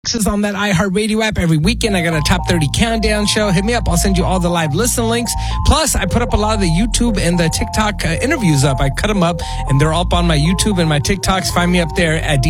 Is on that iHeartRadio app every weekend. I got a top 30 countdown show. Hit me up. I'll send you all the live listen links. Plus, I put up a lot of the YouTube and the TikTok interviews up. I cut them up, and they're up on my YouTube and my TikToks. Find me up there at